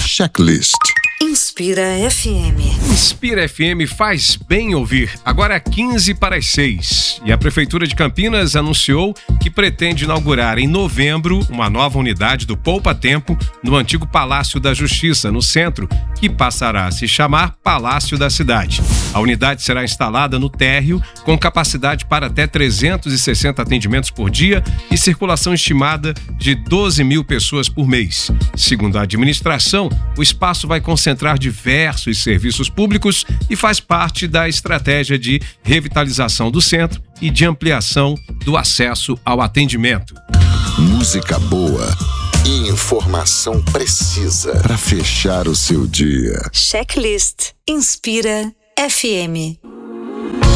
Checklist. Inspira FM. Inspira FM faz bem ouvir. Agora é 15 para as 6. E a Prefeitura de Campinas anunciou que pretende inaugurar em novembro uma nova unidade do Poupa Tempo no antigo Palácio da Justiça, no centro, que passará a se chamar Palácio da Cidade. A unidade será instalada no térreo, com capacidade para até 360 atendimentos por dia e circulação estimada de 12 mil pessoas por mês. Segundo a administração, o espaço vai concentrar diversos serviços públicos e faz parte da estratégia de revitalização do centro e de ampliação do acesso ao atendimento. Música boa e informação precisa para fechar o seu dia. Checklist. Inspira FM.